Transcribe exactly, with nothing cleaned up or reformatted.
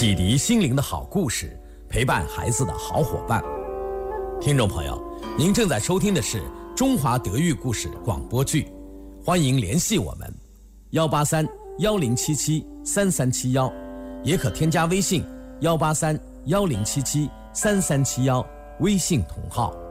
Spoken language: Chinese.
启迪心灵的好故事，陪伴孩子的好伙伴。听众朋友，您正在收听的是中华德育故事广播剧，欢迎联系我们幺八三幺零七七三三七幺，也可添加微信幺八三幺零七七三三七幺微信同号。